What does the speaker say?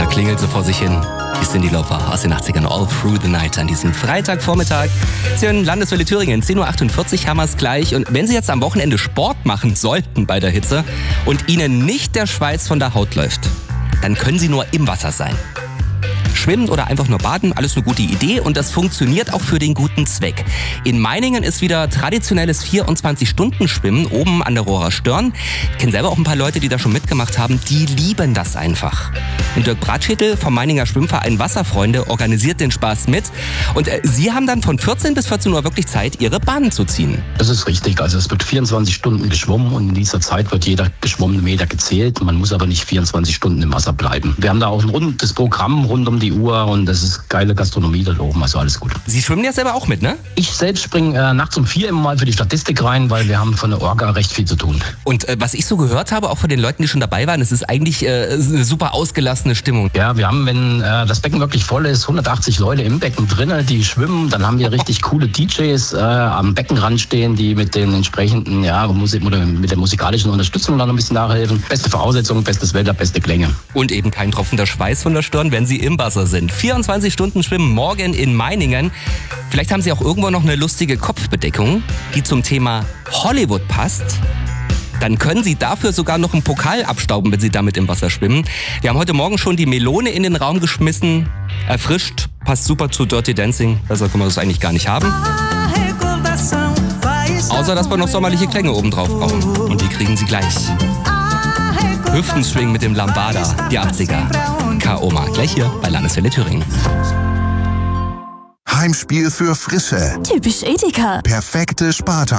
klingelt so vor sich hin. Die Cyndi Lauper aus den 80ern, All Through the Night an diesem Freitagvormittag. Sie hören Landeswelle Thüringen, 10.48 Uhr haben wir es gleich. Und wenn Sie jetzt am Wochenende Sport machen sollten bei der Hitze und Ihnen nicht der Schweiß von der Haut läuft, dann können Sie nur im Wasser sein. Schwimmen oder einfach nur baden, alles eine gute Idee und das funktioniert auch für den guten Zweck. In Meiningen ist wieder traditionelles 24-Stunden-Schwimmen oben an der Rohrer Störn. Ich kenne selber auch ein paar Leute, die da schon mitgemacht haben, die lieben das einfach. Und Dirk Bratschädel vom Meininger Schwimmverein Wasserfreunde organisiert den Spaß mit. Und Sie haben dann von 14 bis 14 Uhr wirklich Zeit, Ihre Bahnen zu ziehen. Das ist richtig. Also es wird 24 Stunden geschwommen und in dieser Zeit wird jeder geschwommene Meter gezählt. Man muss aber nicht 24 Stunden im Wasser bleiben. Wir haben da auch ein rundes Programm rund um die Uhr und das ist geile Gastronomie da oben, also alles gut. Sie schwimmen ja selber auch mit, ne? Ich selbst springe nachts um 4 immer mal für die Statistik rein, weil wir haben von der Orga recht viel zu tun. Und was ich so gehört habe, auch von den Leuten, die schon dabei waren, es ist eigentlich eine super ausgelassene Stimmung. Ja, wir haben, wenn das Becken wirklich voll ist, 180 Leute im Becken drinnen, die schwimmen. Dann haben wir richtig coole DJs am Beckenrand stehen, die mit den entsprechenden, Musik oder mit der musikalischen Unterstützung dann ein bisschen nachhelfen. Beste Voraussetzungen, bestes Wetter, beste Klänge. Und eben kein tropfender Schweiß von der Stirn, wenn Sie im Wasser sind. 24 Stunden Schwimmen morgen in Meiningen. Vielleicht haben Sie auch irgendwo noch eine lustige Kopfbedeckung, die zum Thema Hollywood passt. Dann können Sie dafür sogar noch einen Pokal abstauben, wenn Sie damit im Wasser schwimmen. Wir haben heute Morgen schon die Melone in den Raum geschmissen. Erfrischt, passt super zu Dirty Dancing. Besser können wir das eigentlich gar nicht haben. Außer, dass wir noch sommerliche Klänge obendrauf brauchen. Und die kriegen Sie gleich. Hüftenswing mit dem Lambada, die 80er. K.O.M.A. Gleich hier bei Landeswelle Thüringen. Heimspiel für Frische. Typisch Edeka. Perfekte Sparta.